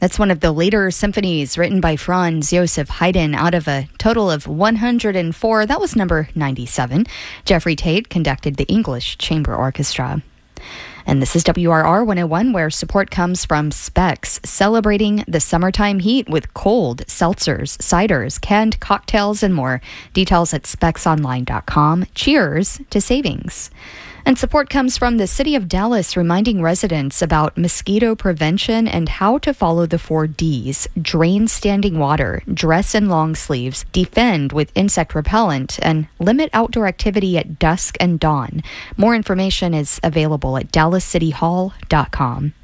That's one of the later symphonies written by Franz Joseph Haydn out of a total of 104. That was number 97. Jeffrey Tate conducted the English Chamber Orchestra. And this is WRR 101, where support comes from Specs, celebrating the summertime heat with cold, seltzers, ciders, canned cocktails, and more. Details at specsonline.com. Cheers to savings. And support comes from the City of Dallas, reminding residents about mosquito prevention and how to follow the 4 Ds: drain standing water, dress in long sleeves, defend with insect repellent, and limit outdoor activity at dusk and dawn. More information is available at dallascityhall.com.